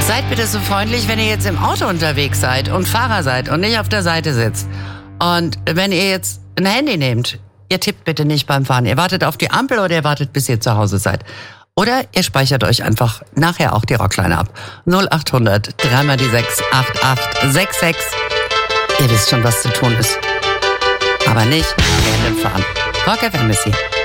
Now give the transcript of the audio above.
Seid bitte so freundlich, wenn ihr jetzt im Auto unterwegs seid und Fahrer seid und nicht auf der Seite sitzt. Und wenn ihr jetzt ein Handy nehmt, ihr tippt bitte nicht beim Fahren. Ihr wartet auf die Ampel oder ihr wartet, bis ihr zu Hause seid. Oder ihr speichert euch einfach nachher auch die Rockline ab. 0800 3 die 6 8866. Ihr wisst schon, was zu tun ist. Aber nicht während dem Fahren. Rock FM ist hier.